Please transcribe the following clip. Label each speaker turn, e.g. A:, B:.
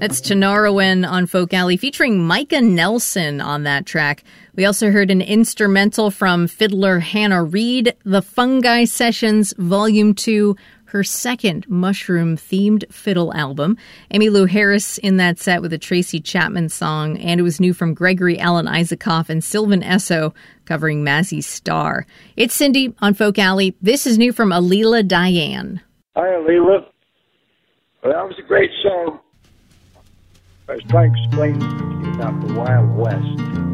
A: That's Tanarowen on Folk Alley, featuring Micah Nelson on that track. We also heard an instrumental from fiddler Hannah Reid, The Fungi Sessions, Volume 2, her second mushroom-themed fiddle album. Emmylou Harris in that set with a Tracy Chapman song, and it was new from Gregory Alan Isaacoff and Sylvan Esso covering Mazzy Star. It's Cindy on Folk Alley. This is new from Alila Diane.
B: Hi, Alila. Well, that was a great song. I was trying to explain to you about the Wild West.